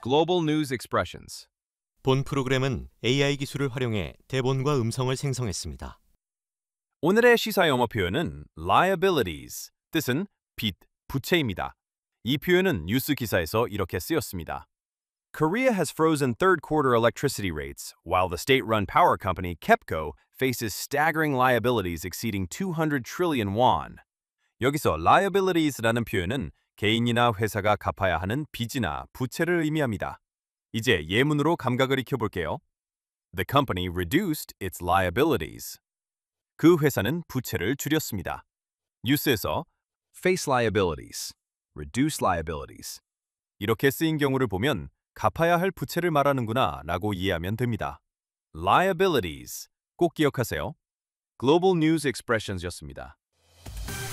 Global News Expressions. 본 프로그램은 AI 기술을 활용해 대본과 음성을 생성했습니다. 오늘의 시사 영어 표현은 liabilities, 뜻은 빚, 부채입니다. 이 표현은 뉴스 기사에서 이렇게 쓰였습니다. Korea has frozen third quarter electricity rates, while the state-run power company KEPCO faces staggering liabilities exceeding 200 trillion won. 여기서 liabilities라는 표현은 개인이나 회사가 갚아야 하는 빚이나 부채를 의미합니다. 이제 예문으로 감각을 익혀볼게요. The company reduced its liabilities. 그 회사는 부채를 줄였습니다. 뉴스에서 face liabilities, reduce liabilities 이렇게 쓰인 경우를 보면 갚아야 할 부채를 말하는구나 라고 이해하면 됩니다. liabilities 꼭 기억하세요. Global News Expressions였습니다.